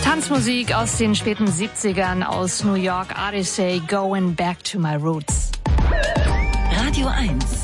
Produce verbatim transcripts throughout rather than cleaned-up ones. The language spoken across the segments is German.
Tanzmusik aus den späten siebzigern aus New York. Odyssey, Going Back to My Roots. Radio eins.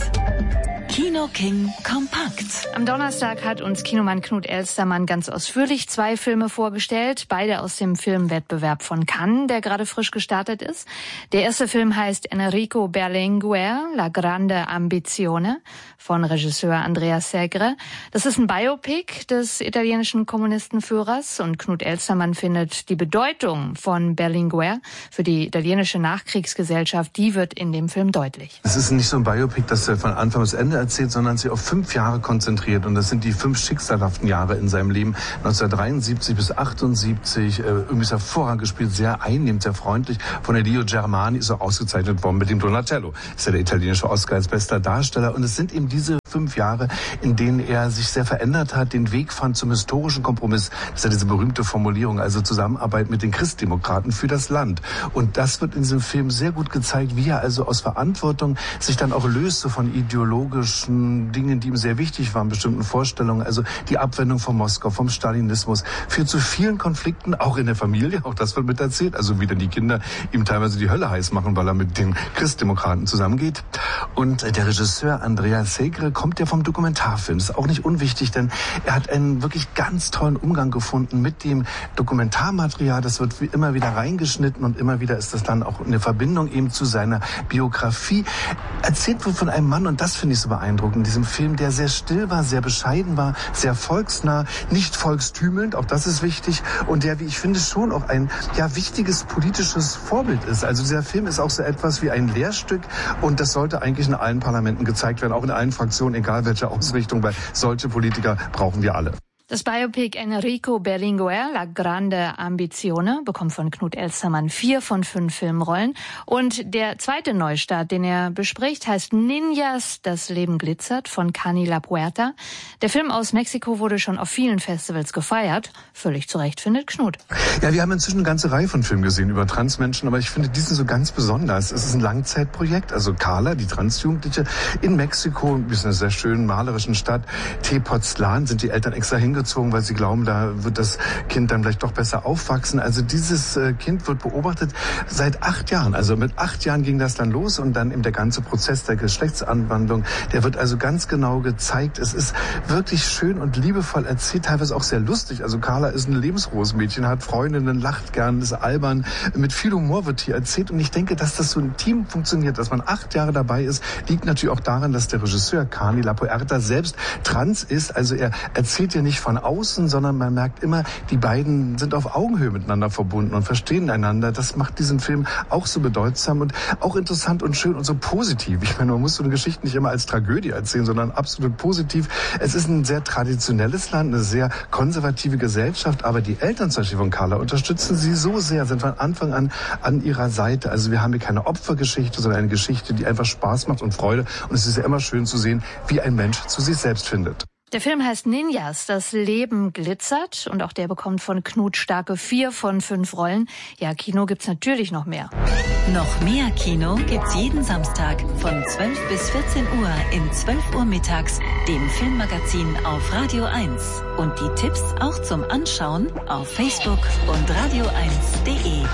Kino King kompakt. Am Donnerstag hat uns Kinomann Knut Elstermann ganz ausführlich zwei Filme vorgestellt, beide aus dem Filmwettbewerb von Cannes, der gerade frisch gestartet ist. Der erste Film heißt Enrico Berlinguer, La Grande Ambizione von Regisseur Andrea Segre. Das ist ein Biopic des italienischen Kommunistenführers und Knut Elstermann findet, die Bedeutung von Berlinguer für die italienische Nachkriegsgesellschaft, die wird in dem Film deutlich. Es ist nicht so ein Biopic, das von Anfang bis Ende erzählt, sondern sich auf fünf Jahre konzentriert. Und das sind die fünf schicksalhaften Jahre in seinem Leben. neunzehnhundertdreiundsiebzig bis achtundsiebzig. Äh, irgendwie ist hervorragend gespielt, sehr einnehmend, sehr freundlich. Von Elio Germani ist auch ausgezeichnet worden mit dem Donatello. Ist ja der italienische Oscar als bester Darsteller. Und es sind eben diese fünf Jahre, in denen er sich sehr verändert hat, den Weg fand zum historischen Kompromiss. Das ist ja diese berühmte Formulierung, also Zusammenarbeit mit den Christdemokraten für das Land. Und das wird in diesem Film sehr gut gezeigt, wie er also aus Verantwortung sich dann auch löst, so von ideologischen Dingen, die ihm sehr wichtig waren, bestimmten Vorstellungen. Also die Abwendung von Moskau, vom Stalinismus, führt zu vielen Konflikten, auch in der Familie, auch das wird mit erzählt. Also wie dann die Kinder ihm teilweise die Hölle heiß machen, weil er mit den Christdemokraten zusammengeht. Und der Regisseur Andrea Segre kommt ja vom Dokumentarfilm. Das ist auch nicht unwichtig, denn er hat einen wirklich ganz tollen Umgang gefunden mit dem Dokumentarmaterial. Das wird wie immer wieder reingeschnitten und immer wieder ist das dann auch eine Verbindung eben zu seiner Biografie. Erzählt wird von einem Mann, und das finde ich so beeindruckend in diesem Film, der sehr still war, sehr bescheiden war, sehr volksnah, nicht volkstümelnd, auch das ist wichtig, und der, wie ich finde, schon auch ein ja wichtiges politisches Vorbild ist. Also dieser Film ist auch so etwas wie ein Lehrstück, und das sollte eigentlich in allen Parlamenten gezeigt werden, auch in allen Fraktionen, egal welche Ausrichtung, weil solche Politiker brauchen wir alle. Das Biopic Enrico Berlinguer, La Grande Ambizione, bekommt von Knut Elstermann vier von fünf Filmrollen. Und der zweite Neustart, den er bespricht, heißt Ninjas, das Leben glitzert von Cani La Puerta. Der Film aus Mexiko wurde schon auf vielen Festivals gefeiert. Völlig zu Recht, findet Knut. Ja, wir haben inzwischen eine ganze Reihe von Filmen gesehen über Transmenschen, aber ich finde diesen so ganz besonders. Es ist ein Langzeitprojekt, also Carla, die Transjugendliche, in Mexiko, in einer sehr schönen malerischen Stadt, Tepoztlan, sind die Eltern extra hingezogen, weil sie glauben, da wird das Kind dann vielleicht doch besser aufwachsen. Also dieses äh, Kind wird beobachtet seit acht Jahren. Also mit acht Jahren ging das dann los, und dann eben der ganze Prozess der Geschlechtsanwandlung, der wird also ganz genau gezeigt. Es ist wirklich schön und liebevoll erzählt, teilweise auch sehr lustig. Also Carla ist ein lebensfrohes Mädchen, hat Freundinnen, lacht gern, ist albern. Mit viel Humor wird hier erzählt, und ich denke, dass das so ein Team funktioniert, dass man acht Jahre dabei ist, liegt natürlich auch daran, dass der Regisseur Cani La Puerta selbst trans ist. Also er erzählt ja nicht von außen, sondern man merkt immer, die beiden sind auf Augenhöhe miteinander verbunden und verstehen einander. Das macht diesen Film auch so bedeutsam und auch interessant und schön und so positiv. Ich meine, man muss so eine Geschichte nicht immer als Tragödie erzählen, sondern absolut positiv. Es ist ein sehr traditionelles Land, eine sehr konservative Gesellschaft, aber die Eltern zum Beispiel von Carla unterstützen sie so sehr, sind von Anfang an an ihrer Seite. Also wir haben hier keine Opfergeschichte, sondern eine Geschichte, die einfach Spaß macht und Freude. Und es ist ja immer schön zu sehen, wie ein Mensch zu sich selbst findet. Der Film heißt Ninjas, das Leben glitzert, und auch der bekommt von Knut starke vier von fünf Rollen. Ja, Kino gibt's natürlich noch mehr. Noch mehr Kino gibt's jeden Samstag von zwölf bis vierzehn Uhr in zwölf Uhr mittags, dem Filmmagazin auf Radio eins. Und die Tipps auch zum Anschauen auf Facebook und radio eins punkt de.